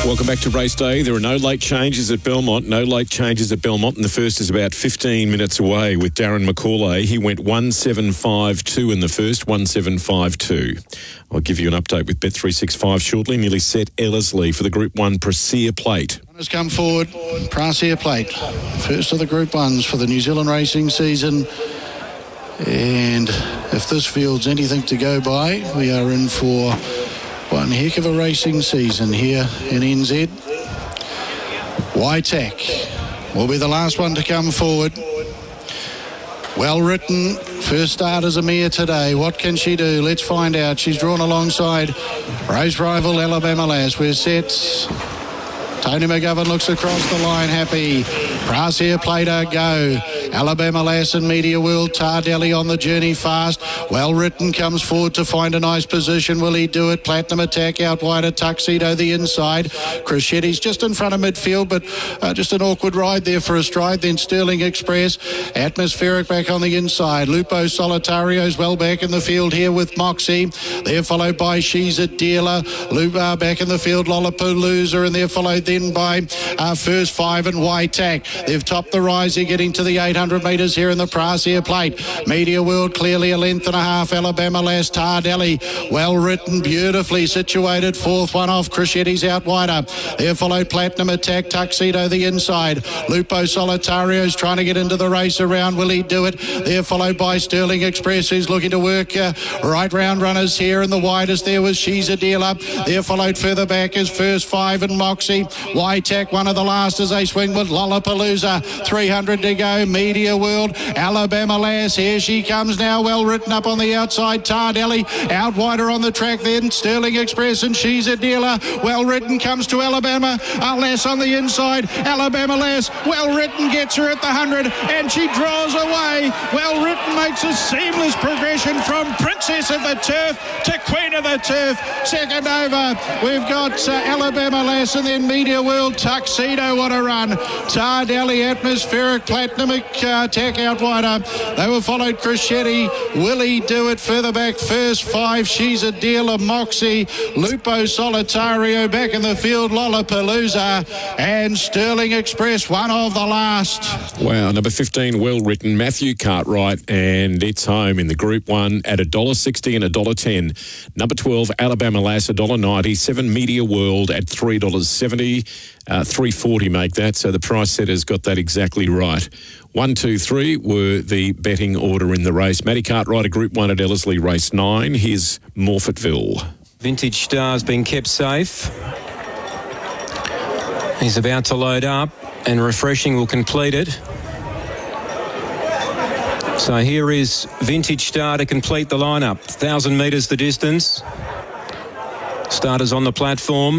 Welcome back to race day. There are no late changes at Belmont. And the first is about 15 minutes away with Darren McCauley. He went 1.752 in the first, 1.752. I'll give you an update with Bet365 shortly. Nearly set Ellerslie for the Group 1 Brassier Plate. Has come forward, Brassier Plate. First of the Group 1s for the New Zealand racing season. And if this field's anything to go by, we are in for one heck of a racing season here in NZ. Waitac will be the last one to come forward. Well written. First start as a mare today. What can she do? Let's find out. She's drawn alongside race rival Alabama Lass. We're set. Tony McGovern looks across the line, happy. Brassier Plate go. Alabama Lass and Media World. Tardelli on the journey fast. Well written, comes forward to find a nice position. Will he do it? Platinum Attack out wide of Tuxedo the inside. Crescetti's just in front of midfield, but just an awkward ride there for a stride. Then Sterling Express. Atmospheric back on the inside. Lupo Solitario's well back in the field here with Moxie. They're followed by She's a Dealer. Lupo back in the field. Lollapalooza, and they're followed then by First Five and Waitac. They've topped the rise here, getting to the 800 metres here in the Brassier Plate. Media World clearly a length and a half. Alabama Lass. Tardelli well written, beautifully situated. Fourth one off. Crescetti's out wider. They're followed Platinum Attack. Tuxedo the inside. Lupo Solitario's trying to get into the race around. Will he do it? They're followed by Sterling Express, who's looking to work right round runners here, and the widest there was She's a Dealer. They're followed further back as First Five and Moxie. Waitac, one of the last as they swing with Lollapalooza. 300 to go. Media World. Alabama Lass. Here she comes now. Well written up on the outside. Tardelli out wider on the track then. Sterling Express and She's a Dealer. Well written comes to Alabama Lass on the inside. Alabama Lass. Well written gets her at the 100 and she draws away. Well written makes a seamless progression from Princess of the Turf to Queen of the Turf. Second over, we've got Alabama Lass and then Media World. Tuxedo, what a run. Tardelli, Atmospheric, Platinum Attack out wider. They were followed Crescetti. Will he do it? Further back, First Five, She's a Dealer, Moxie, Lupo Solitario back in the field, Lollapalooza, and Sterling Express, one of the last. Wow, number 15, well written, Matthew Cartwright, and it's home in the Group 1 at $1.60 and $1.10. Number 12, Alabama Lass, $1.90. 7 Media World at $3.70. $3.40 make that, so the price setter's got that exactly right. 1, 2, 3 were the betting order in the race. Matty Cartwright, Group 1 at Ellerslie, race 9. Here's Morfettville. Vintage Star's been kept safe. He's about to load up, and Refreshing will complete it. So here is Vintage Star to complete the lineup. 1,000 metres the distance. Starters on the platform.